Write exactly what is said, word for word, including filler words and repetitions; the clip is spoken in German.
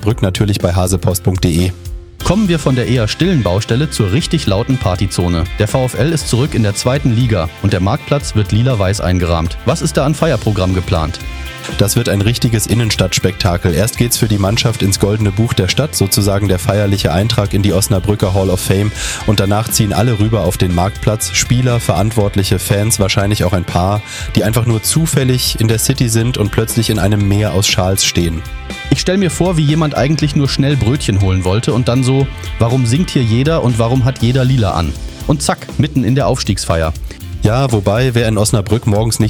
Brück natürlich bei hasepost punkt de. Kommen wir von der eher stillen Baustelle zur richtig lauten Partyzone. Der VfL ist zurück in der zweiten Liga und der Marktplatz wird lila-weiß eingerahmt. Was ist da an Feierprogramm geplant? Das wird ein richtiges Innenstadtspektakel. Erst geht's für die Mannschaft ins Goldene Buch der Stadt, sozusagen der feierliche Eintrag in die Osnabrücker Hall of Fame. Und danach ziehen alle rüber auf den Marktplatz. Spieler, Verantwortliche, Fans, wahrscheinlich auch ein paar, die einfach nur zufällig in der City sind und plötzlich in einem Meer aus Schals stehen. Ich stelle mir vor, wie jemand eigentlich nur schnell Brötchen holen wollte und dann so, warum singt hier jeder und warum hat jeder lila an? Und zack, mitten in der Aufstiegsfeier. Ja, wobei, wer in Osnabrück morgens nicht